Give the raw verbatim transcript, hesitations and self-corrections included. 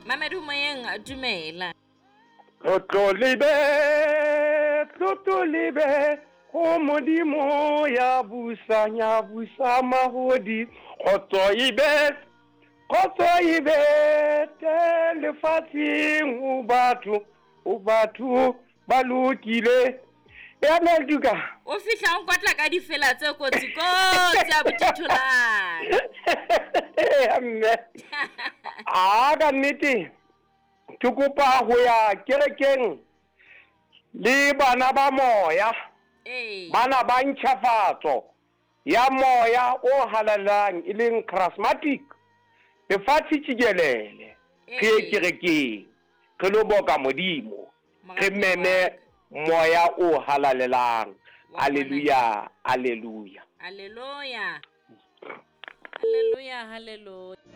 Mamedu moyeng a dumela. Tlotlo libe, tlotlo libe, go modimo ya busanya busa mahodi, kgotso ibe, kgotso ibe, te lefatsheng o batho, o batho ba lokile. Ya Melduka. O fihla o kwatla ka difela tse kotsi kotsi a botitholana. Amme. Ah, ka nnete. Ke kopa go ya kerekeng le bana ba moya. Eh. Bana ba ntšhafatso ya moya o halalang e leng charismatic. Lefatshe tšikelele ke ye kerekeng re lo boka modimo re meme moya o halalelang. Haleluya, haleluya. Haleluya. Haleluya, haleluya.